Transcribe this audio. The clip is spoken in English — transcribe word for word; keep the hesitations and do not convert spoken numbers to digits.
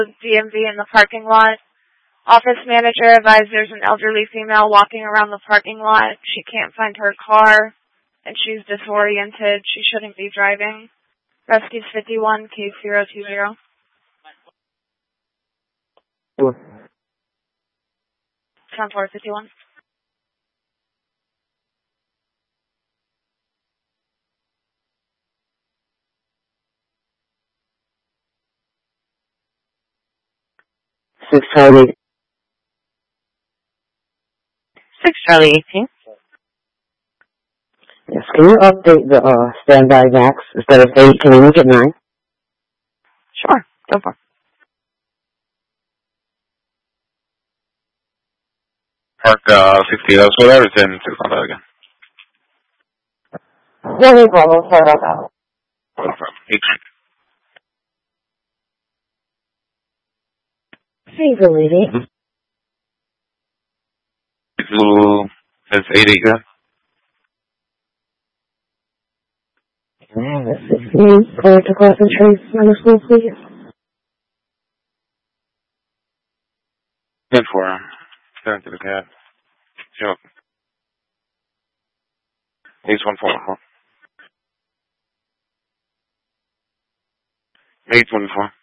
D M V in the parking lot. Office manager advised there's an elderly female walking around the parking lot. She can't find her car, and she's disoriented. She shouldn't be driving. Rescues fifty-one, case zero two zero. ten four fifty-one. Six Charlie. Six Charlie eighteen. Yes, can you update the uh, standby max instead of eight? Can you make it nine? Sure, go for it. Park uh, sixty, that was whatever, ten six on that again. Yeah, no problem. Sorry about that. No problem. Eight. Hey, good lady. Blue, that's eight eight, yeah? Yeah, this is me. Going to concentrate on the school, please. ten four. Send to the cab. Sure. Ace one four four. Eight one four.